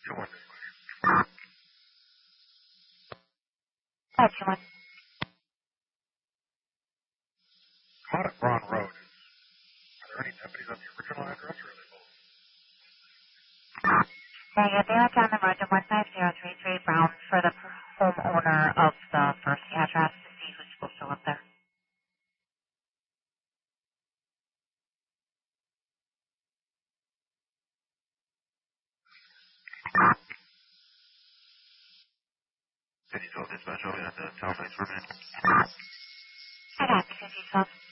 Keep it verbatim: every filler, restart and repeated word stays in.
Five two one. Caught at Broad Road. Are there any deputies on the original address or are they both? Negative. They are down the road to one five zero three three Brown for the homeowner of the first address to see who's supposed to live there. Can you tell dispatch over at the South Lakes for a minute? I got fifty twelve.